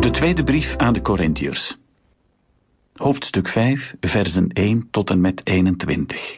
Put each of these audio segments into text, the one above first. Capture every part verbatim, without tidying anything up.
De tweede brief aan de Korintiërs. Hoofdstuk vijf, versen één tot en met eenentwintig.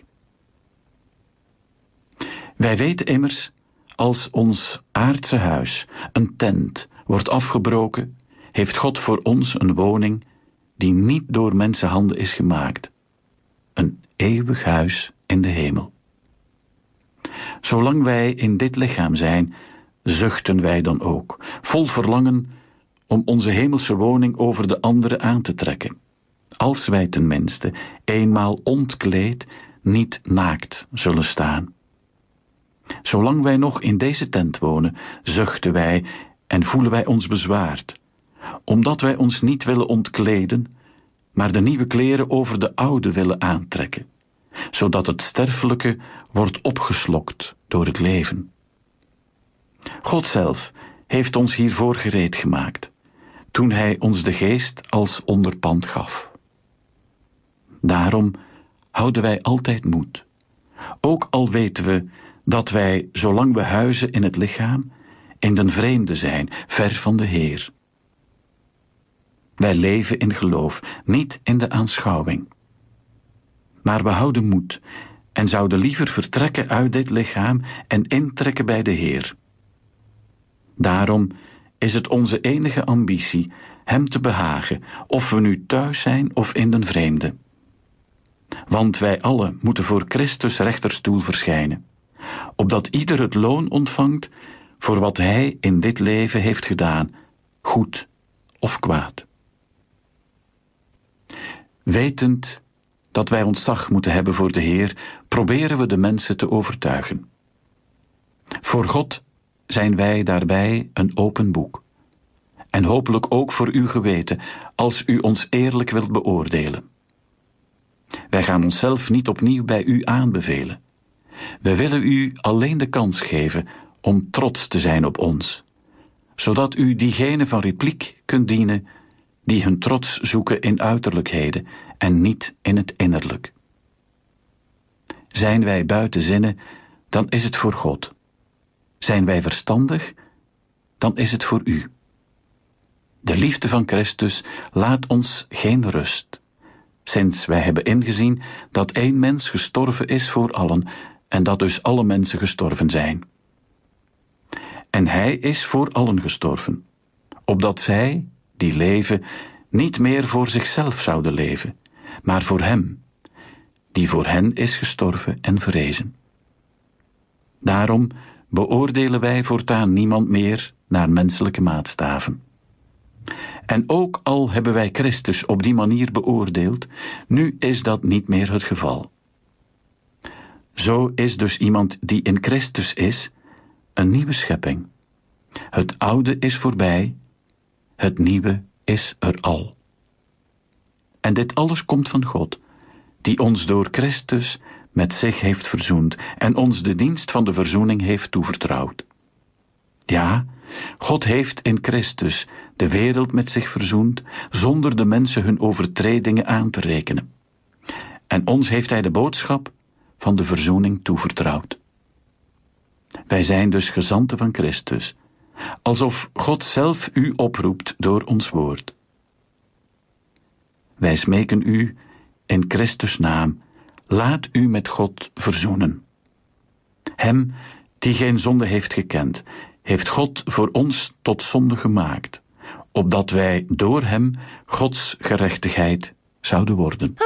Wij weten immers, als ons aardse huis, een tent, wordt afgebroken, heeft God voor ons een woning die niet door mensenhanden is gemaakt. Een eeuwig huis in de hemel. Zolang wij in dit lichaam zijn, zuchten wij dan ook, vol verlangen om onze hemelse woning over de andere aan te trekken. Als wij tenminste eenmaal ontkleed niet naakt zullen staan. Zolang wij nog in deze tent wonen, zuchten wij en voelen wij ons bezwaard, omdat wij ons niet willen ontkleden, maar de nieuwe kleren over de oude willen aantrekken, zodat het sterfelijke wordt opgeslokt door het leven. God zelf heeft ons hiervoor gereed gemaakt, toen Hij ons de geest als onderpand gaf. Daarom houden wij altijd moed, ook al weten we dat wij, zolang we huizen in het lichaam, in den vreemde zijn, ver van de Heer. Wij leven in geloof, niet in de aanschouwing. Maar we houden moed en zouden liever vertrekken uit dit lichaam en intrekken bij de Heer. Daarom is het onze enige ambitie Hem te behagen, of we nu thuis zijn of in den vreemde. Want wij allen moeten voor Christus rechterstoel verschijnen, opdat ieder het loon ontvangt voor wat hij in dit leven heeft gedaan, goed of kwaad. Wetend dat wij ontzag moeten hebben voor de Heer, proberen we de mensen te overtuigen. Voor God zijn wij daarbij een open boek. En hopelijk ook voor uw geweten, als u ons eerlijk wilt beoordelen. Wij gaan onszelf niet opnieuw bij u aanbevelen. We willen u alleen de kans geven om trots te zijn op ons, zodat u diegene van repliek kunt dienen die hun trots zoeken in uiterlijkheden en niet in het innerlijk. Zijn wij buiten zinnen, dan is het voor God. Zijn wij verstandig, dan is het voor u. De liefde van Christus laat ons geen rust, sinds wij hebben ingezien dat één mens gestorven is voor allen en dat dus alle mensen gestorven zijn. En hij is voor allen gestorven, opdat zij, die leven, niet meer voor zichzelf zouden leven, maar voor hem, die voor hen is gestorven en verrezen. Daarom beoordelen wij voortaan niemand meer naar menselijke maatstaven. En ook al hebben wij Christus op die manier beoordeeld, nu is dat niet meer het geval. Zo is dus iemand die in Christus is, een nieuwe schepping. Het oude is voorbij, het nieuwe is er al. En dit alles komt van God, die ons door Christus met zich heeft verzoend en ons de dienst van de verzoening heeft toevertrouwd. Ja, God heeft in Christus de wereld met zich verzoend, zonder de mensen hun overtredingen aan te rekenen. En ons heeft Hij de boodschap van de verzoening toevertrouwd. Wij zijn dus gezanten van Christus, alsof God zelf u oproept door ons woord. Wij smeken u in Christus' naam, laat u met God verzoenen. Hem die geen zonde heeft gekend, heeft God voor ons tot zonde gemaakt, opdat wij door hem Gods gerechtigheid zouden worden.